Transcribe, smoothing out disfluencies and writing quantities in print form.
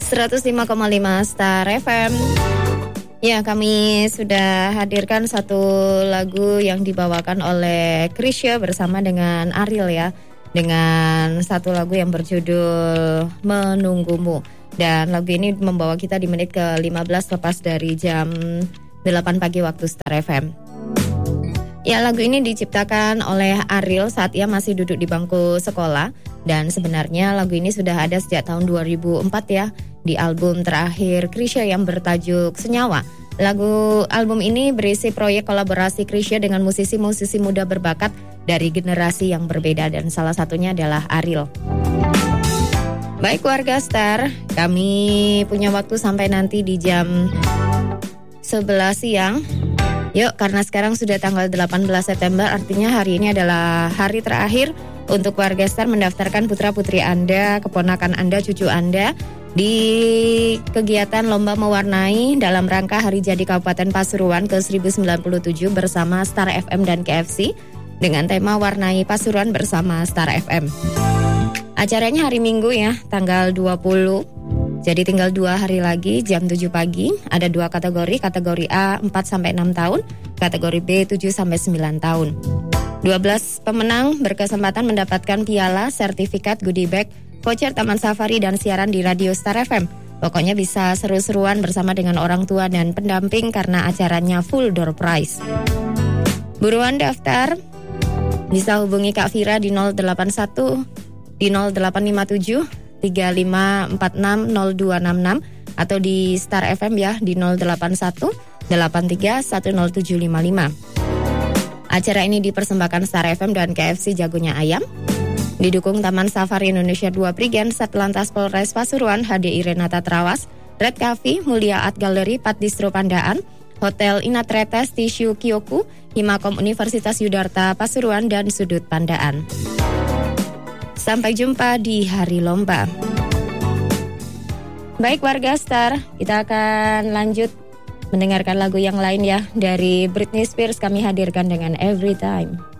105,5 Star FM. Ya, kami sudah hadirkan satu lagu yang dibawakan oleh Krisya bersama dengan Ariel ya. Dengan satu lagu yang berjudul Menunggumu. Dan lagu ini membawa kita di menit ke-15 lepas dari jam 8 pagi waktu Star FM. Ya, lagu ini diciptakan oleh Ariel saat ia masih duduk di bangku sekolah. Dan sebenarnya lagu ini sudah ada sejak tahun 2004 ya. Di album terakhir Krisya yang bertajuk Senyawa. Album ini berisi proyek kolaborasi Krisya dengan musisi-musisi muda berbakat dari generasi yang berbeda dan salah satunya adalah Ariel. Baik warga Star, kami punya waktu sampai nanti di jam 11 siang. Yuk, karena sekarang sudah tanggal 18 September, artinya hari ini adalah hari terakhir untuk warga Star mendaftarkan putra-putri Anda, keponakan Anda, cucu Anda di kegiatan Lomba Mewarnai dalam rangka Hari Jadi Kabupaten Pasuruan ke-1097 bersama Star FM dan KFC dengan tema Warnai Pasuruan bersama Star FM. Acaranya hari Minggu ya, tanggal 20. Jadi tinggal 2 hari lagi, jam 7 pagi. Ada 2 kategori A 4-6 tahun, kategori B 7-9 tahun. 12 pemenang berkesempatan mendapatkan piala, sertifikat, goodie bag, voucher Taman Safari dan siaran di Radio Star FM. Pokoknya bisa seru-seruan bersama dengan orang tua dan pendamping karena acaranya full door prize. Buruan daftar, bisa hubungi Kak Vira di 081 di 0857 35460266 atau di Star FM ya di 081 83 10755. Acara ini dipersembahkan Star FM dan KFC Jagonya Ayam. Didukung Taman Safari Indonesia 2 Prigen, Satlantas Polres Pasuruan, HDI Renata Trawas, Red Cafe, Mulia Art Gallery, Pat Distro Pandaan, Hotel Inatretes, Tishu Kyoku, Himakom Universitas Yudarta Pasuruan, dan Sudut Pandaan. Sampai jumpa di hari lomba. Baik warga Star, kita akan lanjut mendengarkan lagu yang lain ya. Dari Britney Spears kami hadirkan dengan Every Time.